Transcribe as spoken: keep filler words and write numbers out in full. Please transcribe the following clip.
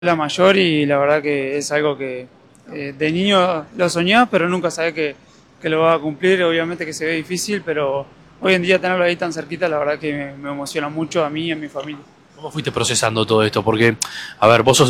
La mayor y la verdad que es algo que eh, de niño lo soñás, pero nunca sabés que, que lo va a cumplir. Obviamente que se ve difícil, pero hoy en día tenerlo ahí tan cerquita, la verdad que me, me emociona mucho a mí y a mi familia. ¿Cómo fuiste procesando todo esto? Porque, a ver, vos sos